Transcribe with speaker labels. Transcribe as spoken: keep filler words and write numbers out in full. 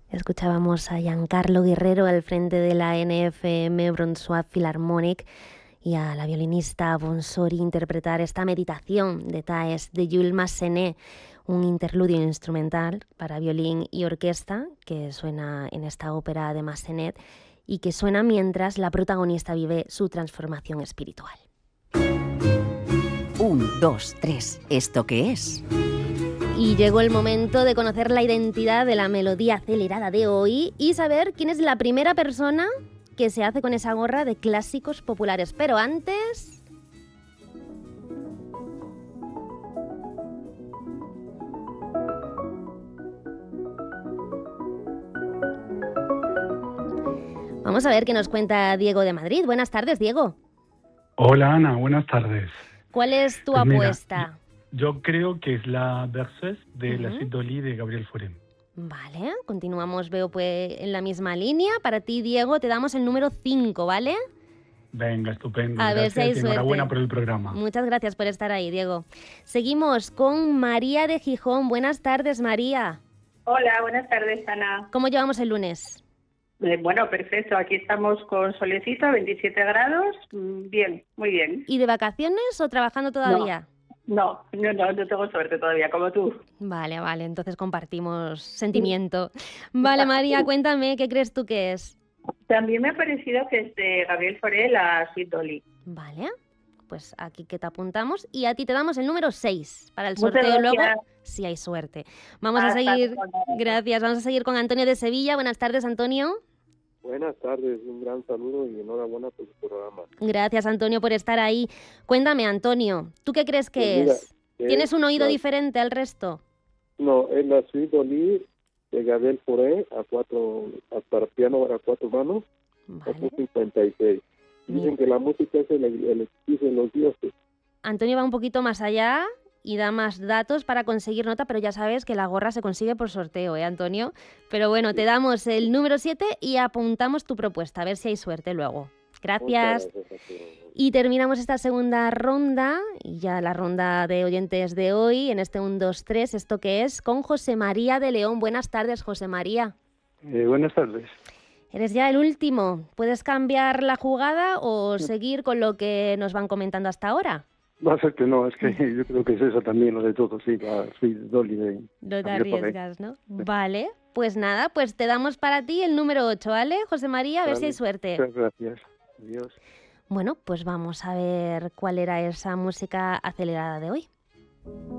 Speaker 1: Escuchábamos a Giancarlo Guerrero al frente de la N F M Brunswick Philharmonic y a la violinista Bonsori interpretar esta meditación de Taes de Jules Massenet, un interludio instrumental para violín y orquesta que suena en esta ópera de Massenet y que suena mientras la protagonista vive su transformación espiritual.
Speaker 2: Un, dos, tres. ¿Esto qué es?
Speaker 1: Y llegó el momento de conocer la identidad de la melodía acelerada de hoy y saber quién es la primera persona que se hace con esa gorra de clásicos populares. Pero antes... vamos a ver qué nos cuenta Diego de Madrid. Buenas tardes, Diego.
Speaker 3: Hola, Ana. Buenas tardes.
Speaker 1: ¿Cuál es tu
Speaker 3: Pues mira,
Speaker 1: apuesta?
Speaker 3: Yo creo que es la Berceuse de
Speaker 1: Uh-huh.
Speaker 3: la Suite d'Oli de Gabriel Fauré.
Speaker 1: Vale, continuamos, veo, pues en la misma línea. Para ti, Diego, te damos el número cinco, ¿vale?
Speaker 3: Venga, estupendo.
Speaker 1: A ver si hay
Speaker 3: Gracias y enhorabuena
Speaker 1: suerte.
Speaker 3: por el programa.
Speaker 1: Muchas gracias por estar ahí, Diego. Seguimos con María de Gijón. Buenas tardes, María.
Speaker 4: Hola, buenas tardes, Ana.
Speaker 1: ¿Cómo llevamos el lunes?
Speaker 4: Eh, bueno, perfecto. Aquí estamos con solecito, veintisiete grados. Mm, Bien, muy bien.
Speaker 1: ¿Y de vacaciones o trabajando todavía?
Speaker 4: No, no, no, no tengo suerte todavía, como tú.
Speaker 1: Vale, vale, entonces compartimos sentimiento. Vale, María, cuéntame, ¿qué crees tú que es?
Speaker 4: También me ha parecido que es de Gabriel Fauré, la Suite d'Oli.
Speaker 1: Vale, pues aquí que te apuntamos y a ti te damos el número seis para el
Speaker 4: Muchas
Speaker 1: sorteo
Speaker 4: gracias.
Speaker 1: luego, si hay suerte. Vamos a
Speaker 4: Hasta
Speaker 1: seguir,
Speaker 4: luego.
Speaker 1: gracias, vamos a seguir con Antonio de Sevilla. Buenas tardes, Antonio.
Speaker 5: Buenas tardes, un gran saludo y enhorabuena por su programa.
Speaker 1: Gracias, Antonio, por estar ahí. Cuéntame, Antonio, ¿tú qué crees que
Speaker 5: Pues mira,
Speaker 1: es? ¿Tienes un oído
Speaker 5: la-
Speaker 1: diferente al resto?
Speaker 5: No, es la Suite d'Oli de Gabriel Fauré a cuatro, a para piano a cuatro manos,
Speaker 1: Vale.
Speaker 5: opus cincuenta y seis. Dicen
Speaker 1: Bien.
Speaker 5: que la música es el, el exquisito de los dioses.
Speaker 1: Antonio va un poquito más allá y da más datos para conseguir nota, pero ya sabes que la gorra se consigue por sorteo, ¿eh, Antonio? Pero bueno, te damos el número siete y apuntamos tu propuesta, a ver si hay suerte luego. Gracias.
Speaker 5: Muchas gracias a todos.
Speaker 1: Y terminamos esta segunda ronda, y ya la ronda de oyentes de hoy, en este uno, dos, tres, ¿esto qué es? Con José María de León. Buenas tardes, José María.
Speaker 5: Eh, buenas tardes.
Speaker 1: Eres ya el último. ¿Puedes cambiar la jugada o seguir con lo que nos van comentando hasta ahora?
Speaker 5: Va a ser que no, es que yo creo que es eso también, lo de todo, sí, la Suite d'Oli de
Speaker 1: No te
Speaker 5: Gabriel Fauré.
Speaker 1: arriesgas, ¿no? Vale, pues nada, pues te damos para ti el número ocho, ¿vale, José María? A ver si hay
Speaker 5: Vale,
Speaker 1: suerte.
Speaker 5: Muchas gracias. Adiós.
Speaker 1: Bueno, pues vamos a ver cuál era esa música acelerada de hoy.